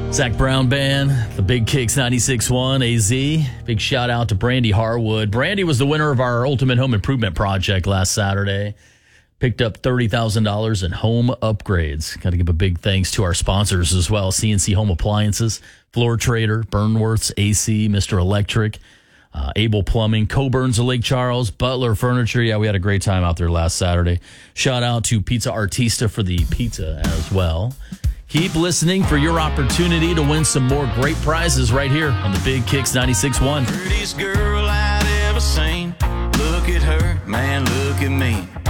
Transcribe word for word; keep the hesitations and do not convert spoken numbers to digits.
Zach Brown Band, the Big Kicks ninety-six point one A Z. Big shout out to Brandy Harwood. Brandy was the winner of our Ultimate Home Improvement Project last Saturday. Picked up thirty thousand dollars in home upgrades. Got to give a big thanks to our sponsors as well. C N C Home Appliances, Floor Trader, Burnworth's A C, Mister Electric, uh, Able Plumbing, Coburn's of Lake Charles, Butler Furniture. Yeah, we had a great time out there last Saturday. Shout out to Pizza Artista for the pizza as well. Keep listening for your opportunity to win some more great prizes right here on the Big Kicks ninety-six point one. Prettiest girl I'd ever seen. Look at her, man, look at me.